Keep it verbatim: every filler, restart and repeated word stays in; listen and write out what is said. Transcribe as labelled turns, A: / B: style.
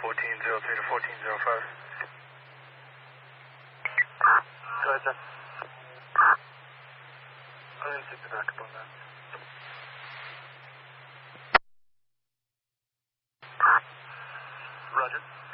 A: fourteen oh three to fourteen oh five.
B: Go ahead, sir. I'm going to take the backup on that. Roger.